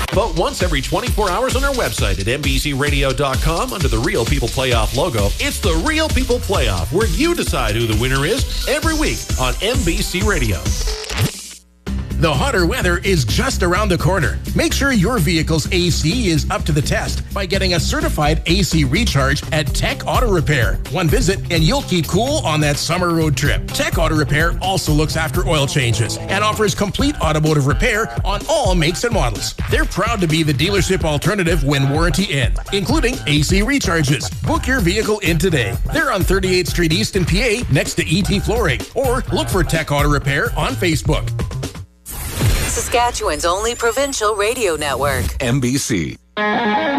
Vote once every 24 hours on our website at NBCRadio.com under the Real People Playoff logo. It's the Real People Playoff, where you decide who the winner is every week on NBC Radio. The hotter weather is just around the corner. Make sure your vehicle's AC is up to the test by getting a certified AC recharge at Tech Auto Repair. One visit and you'll keep cool on that summer road trip. Tech Auto Repair also looks after oil changes and offers complete automotive repair on all makes and models. They're proud to be the dealership alternative when warranty ends, including AC recharges. Book your vehicle in today. They're on 38th Street East in PA next to ET Flooring, or look for Tech Auto Repair on Facebook. Saskatchewan's only provincial radio network. NBC.